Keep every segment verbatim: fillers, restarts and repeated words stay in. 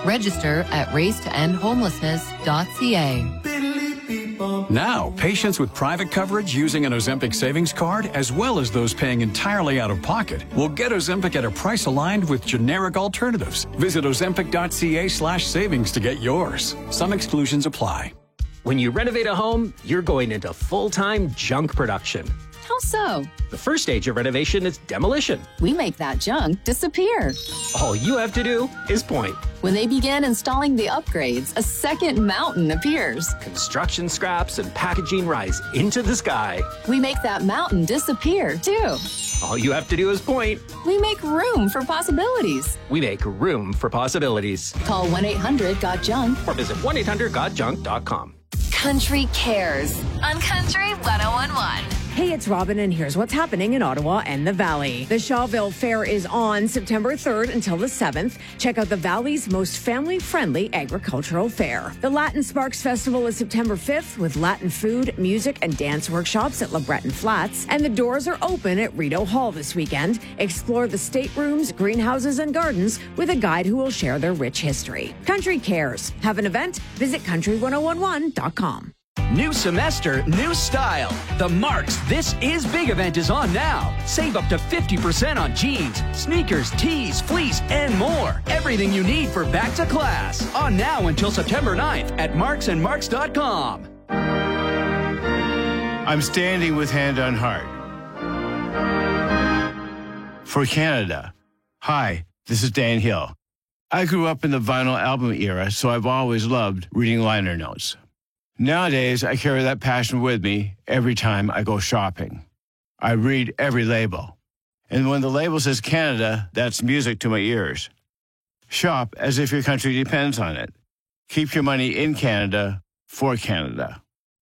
Register at race to end homelessness dot c a. Now, patients with private coverage using an Ozempic savings card, as well as those paying entirely out of pocket, will get Ozempic at a price aligned with generic alternatives. Visit ozempic dot c a slash savings to get yours. Some exclusions apply. When you renovate a home, you're going into full-time junk production. How so? The first stage of renovation is demolition. We make that junk disappear. All you have to do is point. When they begin installing the upgrades, a second mountain appears. Construction scraps and packaging rise into the sky. We make that mountain disappear, too. All you have to do is point. We make room for possibilities. We make room for possibilities. Call one eight hundred got junk or visit one eight hundred got junk dot com. Country Cares on Country one oh one one. Hey, it's Robin, and here's what's happening in Ottawa and the Valley. The Shawville Fair is on September third until the seventh. Check out the Valley's most family-friendly agricultural fair. The Latin Sparks Festival is September fifth with Latin food, music, and dance workshops at LeBreton Flats. And the doors are open at Rideau Hall this weekend. Explore the staterooms, greenhouses, and gardens with a guide who will share their rich history. Country Cares. Have an event? Visit country one oh one one dot com. New semester, new style. The Marks This Is Big event is on now. Save up to fifty percent on jeans, sneakers, tees, fleece, and more. Everything you need for back to class. On now until September ninth at marks and marks dot com. I'm standing with hand on heart. For Canada. Hi, this is Dan Hill. I grew up in the vinyl album era, so I've always loved reading liner notes. Nowadays, I carry that passion with me every time I go shopping. I read every label. And when the label says Canada, that's music to my ears. Shop as if your country depends on it. Keep your money in Canada for Canada.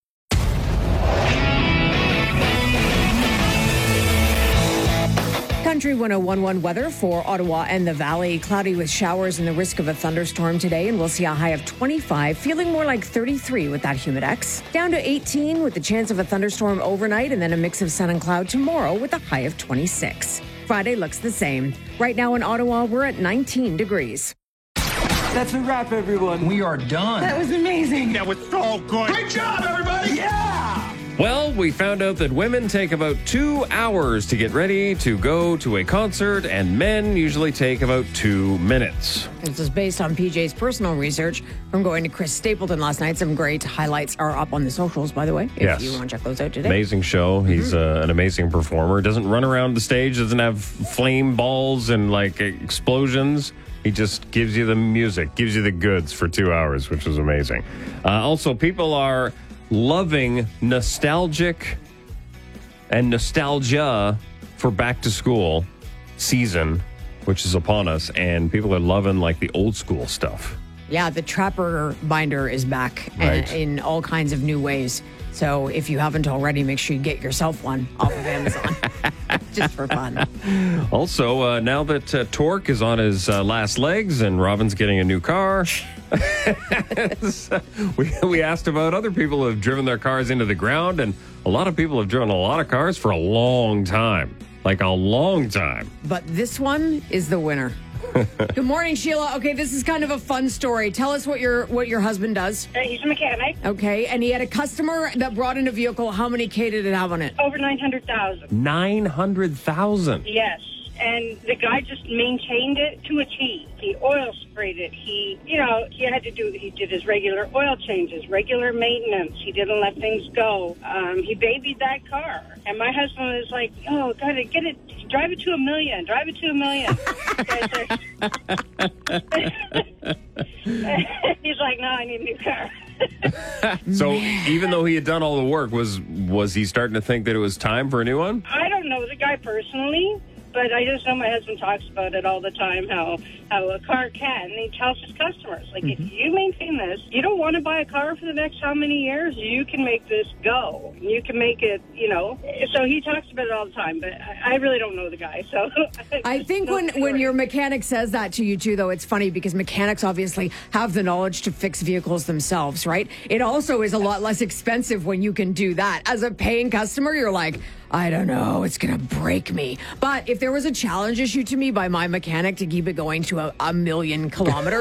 Country one oh one one weather for Ottawa and the Valley. Cloudy with showers and the risk of a thunderstorm today, and we'll see a high of twenty-five, feeling more like thirty-three with that Humidex. Down to eighteen with the chance of a thunderstorm overnight, and then a mix of sun and cloud tomorrow with a high of twenty-six. Friday looks the same. Right now in Ottawa, we're at nineteen degrees. That's a wrap, everyone. We are done. That was amazing. That was so good. Great job, everybody. Yeah. Well, we found out that women take about two hours to get ready to go to a concert, and men usually take about two minutes. This is based on P J's personal research from going to Chris Stapleton last night. Some great highlights are up on the socials, by the way, if yes. you want to check those out today. Amazing show. He's mm-hmm. uh, an amazing performer. Doesn't run around the stage, doesn't have flame balls and like explosions. He just gives you the music, gives you the goods for two hours, which is amazing. Uh, also, people are loving nostalgic and nostalgia for back to school season, which is upon us, and people are loving like the old school stuff. Yeah, the Trapper binder is back right. in, in all kinds of new ways. So if you haven't already, make sure you get yourself one off of Amazon. Just for fun. Also, uh, now that uh, Torque is on his uh, last legs and Robin's getting a new car, we, we asked about other people who have driven their cars into the ground, and a lot of people have driven a lot of cars for a long time. Like a long time. But this one is the winner. Good morning, Sheila. Okay, this is kind of a fun story. Tell us what your what your husband does. Uh, he's a mechanic. Okay, and he had a customer that brought in a vehicle. How many K did it have on it? Over nine hundred thousand. nine hundred thousand? Yes. And the guy just maintained it to a T. He oil sprayed it. He, you know, he had to do, he did his regular oil changes, regular maintenance. He didn't let things go. Um, he babied that car. And my husband was like, oh, God, get it, drive it to a million, drive it to a million. He's like, no, I need a new car. So even though he had done all the work, was was he starting to think that it was time for a new one? I don't know the guy personally. But I just know my husband talks about it all the time, how, how a car can. And he tells his customers, like, mm-hmm. if you maintain this, you don't want to buy a car for the next how many years? You can make this go. You can make it, you know. So he talks about it all the time, but I, I really don't know the guy. So I think when, when your mechanic says that to you, too, though, it's funny because mechanics obviously have the knowledge to fix vehicles themselves, right? It also is a lot less expensive when you can do that. As a paying customer, you're like, I don't know, it's going to break me. But if there was a challenge issued to me by my mechanic to keep it going to a, a million kilometers,